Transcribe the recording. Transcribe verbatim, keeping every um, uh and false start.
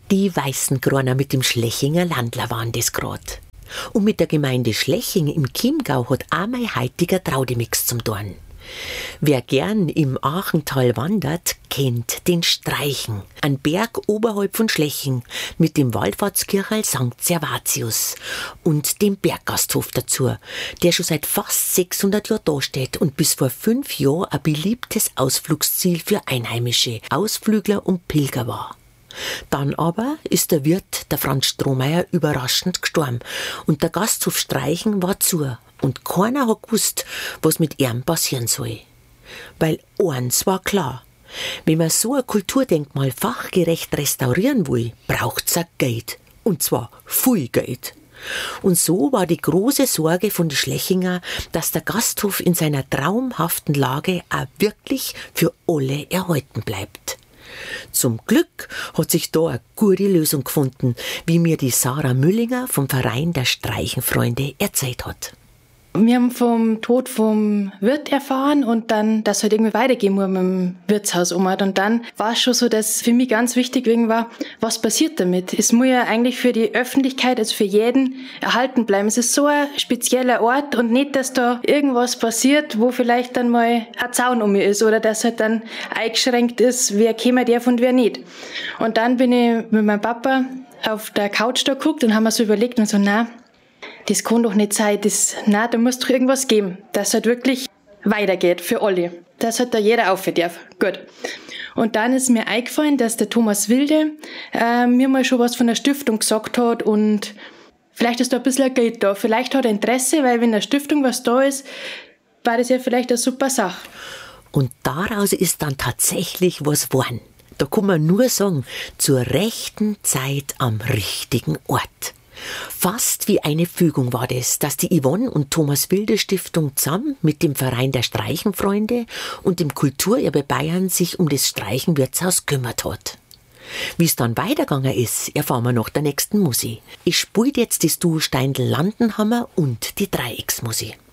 Die Weißengroner mit dem Schlechinger Landler waren das grad. Und mit der Gemeinde Schleching im Chiemgau hat auch mein heutiger Traudemix zum Dorn. Wer gern im Aachental wandert, kennt den Streichen, ein Berg oberhalb von Schleching mit dem Wallfahrtskirchel Sankt Servatius und dem Berggasthof dazu, der schon seit fast sechshundert Jahren dasteht und bis vor fünf Jahren ein beliebtes Ausflugsziel für Einheimische, Ausflügler und Pilger war. Dann aber ist der Wirt, der Franz Strohmeier, überraschend gestorben und der Gasthof Streichen war zu und keiner hat gewusst, was mit ihm passieren soll. Weil eins war klar: Wenn man so ein Kulturdenkmal fachgerecht restaurieren will, braucht's auch Geld. Und zwar viel Geld. Und so war die große Sorge von den Schlechinger, dass der Gasthof in seiner traumhaften Lage auch wirklich für alle erhalten bleibt. Zum Glück hat sich da eine gute Lösung gefunden, wie mir die Sarah Müllinger vom Verein der Streichenfreunde erzählt hat. Wir haben vom Tod vom Wirt erfahren und dann, dass halt irgendwie weitergehen muss mit dem Wirtshaus um. Und dann war es schon so, dass für mich ganz wichtig war, was passiert damit? Es muss ja eigentlich für die Öffentlichkeit, also für jeden, erhalten bleiben. Es ist so ein spezieller Ort und nicht, dass da irgendwas passiert, wo vielleicht dann mal ein Zaun um mir ist oder dass halt dann eingeschränkt ist, wer käme darf und wer nicht. Und dann bin ich mit meinem Papa auf der Couch da geguckt und haben wir so überlegt und so, na, das kann doch nicht sein, das, nein, da muss doch irgendwas geben, dass es halt wirklich weitergeht für alle, dass halt da jeder aufhören darf. Gut. Und dann ist mir eingefallen, dass der Thomas Wilde äh, mir mal schon was von der Stiftung gesagt hat und vielleicht ist da ein bisschen Geld da, vielleicht hat er Interesse, weil wenn der Stiftung was da ist, war das ja vielleicht eine super Sache. Und daraus ist dann tatsächlich was geworden. Da kann man nur sagen, zur rechten Zeit am richtigen Ort. Fast wie eine Fügung war das, dass die Yvonne und Thomas Wilde Stiftung zusammen mit dem Verein der Streichenfreunde und dem Kulturerbe Bayern sich um das Streichenwirtshaus gekümmert hat. Wie es dann weitergegangen ist, erfahren wir nach der nächsten Musik. Ich spiele jetzt das Duo Steindl Landenhammer und die Dreiecksmusik.